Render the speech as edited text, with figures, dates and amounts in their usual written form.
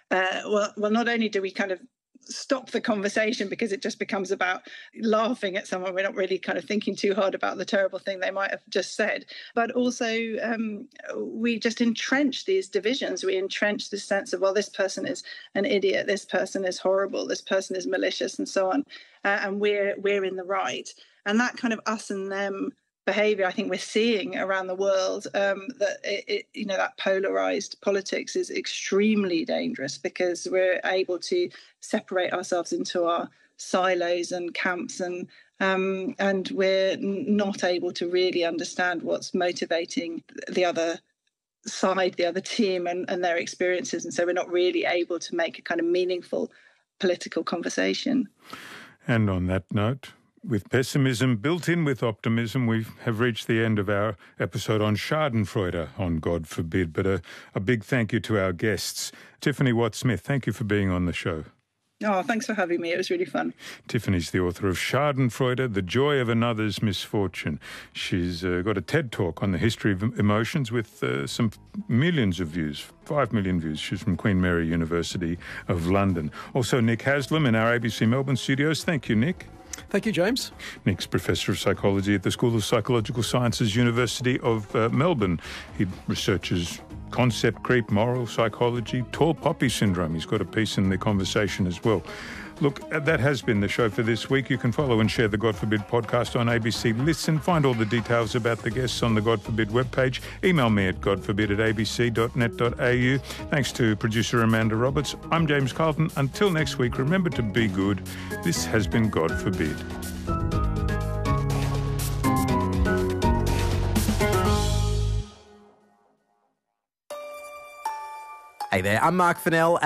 well, not only do we kind of stop the conversation because it just becomes about laughing at someone, we're not really kind of thinking too hard about the terrible thing they might have just said, but also we just entrench these divisions. We entrench this sense of, well, this person is an idiot, this person is horrible, this person is malicious, and so on, and we're in the right. And that kind of us and them behaviour, I think we're seeing around the world, that that polarised politics is extremely dangerous, because we're able to separate ourselves into our silos and camps, and we're not able to really understand what's motivating the other side, the other team, and their experiences. And so we're not really able to make a kind of meaningful political conversation. And on that note, with pessimism built in with optimism, we have reached the end of our episode on Schadenfreude, on God forbid. But a big thank you to our guests. Tiffany Watt-Smith, thank you for being on the show. Oh, thanks for having me. It was really fun. Tiffany's the author of Schadenfreude, The Joy of Another's Misfortune. She's got a TED Talk on the history of emotions with some millions of views, 5 million views. She's from Queen Mary University of London. Also, Nick Haslam in our ABC Melbourne studios. Thank you, Nick. Thank you, James. Nick's Professor of Psychology at the School of Psychological Sciences, University of Melbourne. He researches concept creep, moral psychology, tall poppy syndrome. He's got a piece in The Conversation as well. Look, that has been the show for this week. You can follow and share the God Forbid podcast on ABC Listen. Find all the details about the guests on the God Forbid webpage. Email me at godforbid@abc.net.au. Thanks to producer Amanda Roberts. I'm James Carlton. Until next week, remember to be good. This has been God Forbid. Hey there, I'm Mark Fennell.